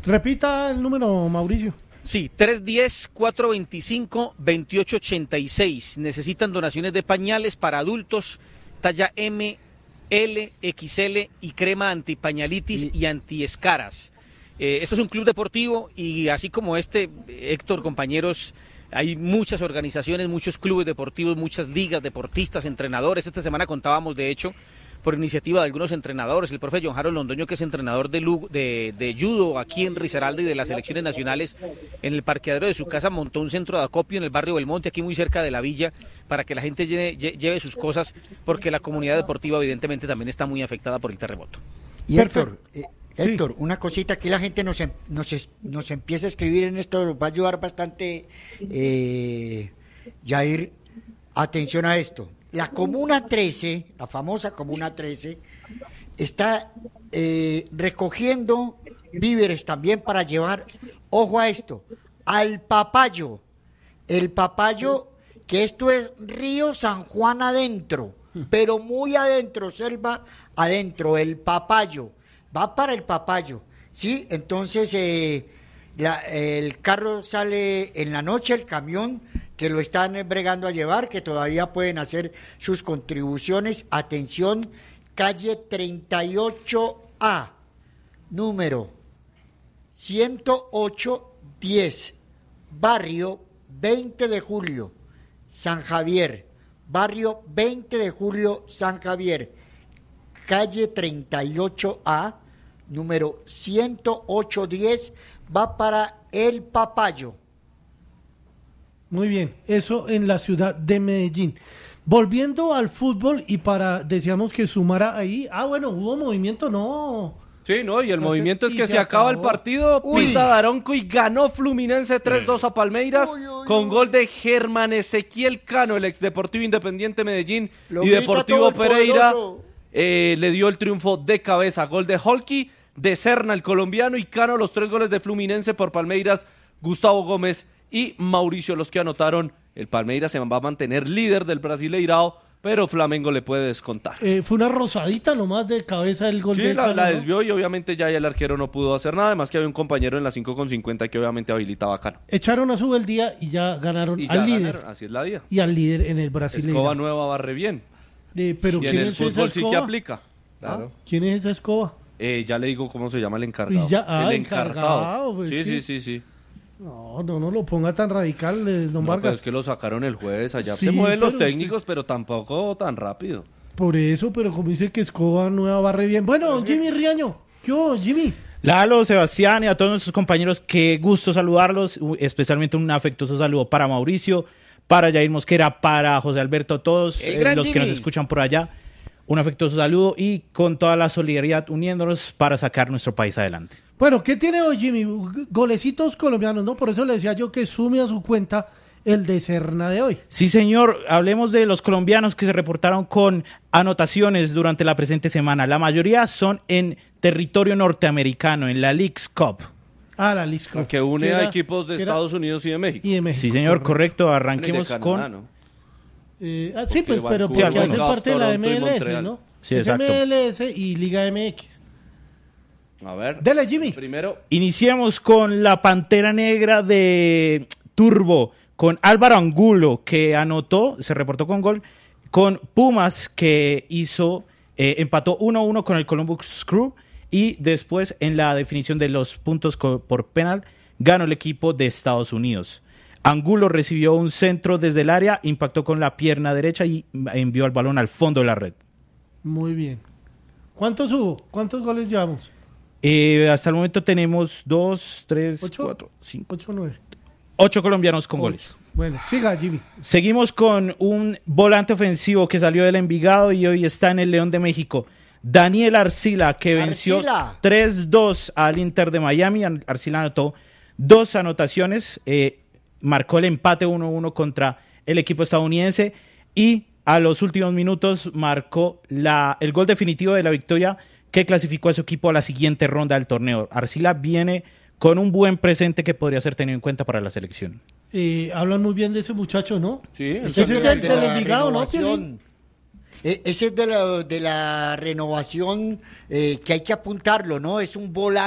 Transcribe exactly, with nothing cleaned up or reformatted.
Repita el número, Mauricio. Sí, tres uno cero, cuatro dos cinco, dos ocho ocho seis. Necesitan donaciones de pañales para adultos, talla M, L, X L y crema antipañalitis y, y antiescaras. Eh, esto es un club deportivo y así como este, Héctor, compañeros, hay muchas organizaciones, muchos clubes deportivos, muchas ligas, deportistas, entrenadores. Esta semana contábamos, de hecho, por iniciativa de algunos entrenadores, el profe John Harold Londoño, que es entrenador de, de, de judo aquí en Risaralda y de las selecciones nacionales, en el parqueadero de su casa montó un centro de acopio en el barrio Belmonte, aquí muy cerca de la villa, para que la gente lleve, lleve sus cosas, porque la comunidad deportiva evidentemente también está muy afectada por el terremoto. Y Héctor, eh, Héctor, sí. Una cosita, aquí la gente nos, nos, nos empieza a escribir en esto, nos va a ayudar bastante, eh, Jair, atención a esto. La Comuna trece, la famosa Comuna trece, está eh, recogiendo víveres también para llevar, ojo a esto, al Papayo. El Papayo, que esto es Río San Juan adentro, pero muy adentro, selva adentro, el Papayo. Va para el Papayo, ¿sí? Entonces, eh, la, el carro sale en la noche, el camión, que lo están bregando a llevar, que todavía pueden hacer sus contribuciones. Atención, calle treinta y ocho A, número ciento ocho diez, barrio veinte de julio, San Javier, barrio veinte de julio, San Javier, calle treinta y ocho A, número ciento ocho diez, va para el Papayo. Muy bien, eso en la ciudad de Medellín. Volviendo al fútbol y para, decíamos que sumara ahí, ah bueno, hubo movimiento, no. Sí, no, y el Entonces, movimiento es que se, se acaba el partido, Pita Daronco y ganó Fluminense tres dos a Palmeiras, uy, uy, con uy. gol de Germán Ezequiel Cano, el ex Deportivo Independiente Medellín, Lo y Deportivo Pereira eh, le dio el triunfo de cabeza, gol de Holky, de Serna el colombiano y Cano, los tres goles de Fluminense por Palmeiras, Gustavo Gómez y Mauricio los que anotaron. El Palmeiras se va a mantener líder del Brasileirao, pero Flamengo le puede descontar. Eh, fue una rosadita nomás de cabeza el gol sí, de la, Cano, la ¿no? desvió y obviamente ya el arquero no pudo hacer nada, además que había un compañero en la cinco con cincuenta que obviamente habilitaba a Cano. Echaron a Subeldía y ya ganaron y al ya líder. Ganaron, así es la vida. Y al líder en el Brasileirao. Escoba nueva barre bien. Eh, pero y ¿quién en el es fútbol esa sí que Escoba? aplica. Claro. ¿Ah? ¿Quién es esa Escoba? Eh, ya le digo cómo se llama el encargado. Ya, ah, el encargado. encargado. Pues sí, sí, sí, sí, sí. No, no, no lo ponga tan radical, eh, don no, Vargas. Pero es que lo sacaron el jueves, allá Sí, se mueven los pero técnicos, usted... pero tampoco tan rápido. Por eso, pero como dice que Escoba nueva barre bien. Bueno, Jimmy Riaño, ¿yo, Jimmy? Lalo, Sebastián y a todos nuestros compañeros, qué gusto saludarlos, especialmente un afectuoso saludo para Mauricio, para Jair Mosquera, para José Alberto, todos eh, los Jimmy. que nos escuchan por allá. Un afectuoso saludo y con toda la solidaridad uniéndonos para sacar nuestro país adelante. Bueno, ¿qué tiene hoy, Jimmy? Golecitos colombianos, ¿no? Por eso le decía yo que sume a su cuenta el de Serna de hoy. Sí, señor. Hablemos de los colombianos que se reportaron con anotaciones durante la presente semana. La mayoría son en territorio norteamericano, en la Leagues Cup. Ah, la Leagues Cup. Que une a equipos de Estados Unidos y de México. Y de México. Sí, señor, correcto. Arranquemos Canadá, con... ¿no? Eh, ah, sí, pues, pero sí, porque hace parte de la Toronto M L S, ¿no? Sí, es exacto. M L S y Liga M X. A ver. Dele, Jimmy. Primero. Iniciamos con la Pantera Negra de Turbo, con Álvaro Angulo, que anotó, se reportó con gol, con Pumas, que hizo, eh, empató uno a uno con el Columbus Crew, y después en la definición de los puntos por penal, ganó el equipo de Estados Unidos. Angulo recibió un centro desde el área, impactó con la pierna derecha y envió el balón al fondo de la red. Muy bien. ¿Cuántos hubo? ¿Cuántos goles llevamos? Eh, hasta el momento tenemos dos, tres, ¿Ocho? cuatro, cinco, ocho, nueve. Ocho colombianos con Ocho. goles. Bueno, siga, Jimmy. Seguimos con un volante ofensivo que salió del Envigado y hoy está en el León de México. Daniel Arcila, que venció Arcila. tres dos al Inter de Miami. Arcila anotó dos anotaciones, eh, marcó el empate uno uno contra el equipo estadounidense y a los últimos minutos marcó la, el gol definitivo de la victoria que clasificó a su equipo a la siguiente ronda del torneo. Arcila viene con un buen presente que podría ser tenido en cuenta para la selección. Eh, hablan muy bien de ese muchacho, ¿no? Sí, ese es del, del Envigado, ¿no? Renovación. Eh, ese es de la, de la renovación eh, que hay que apuntarlo, ¿no? Es un volante.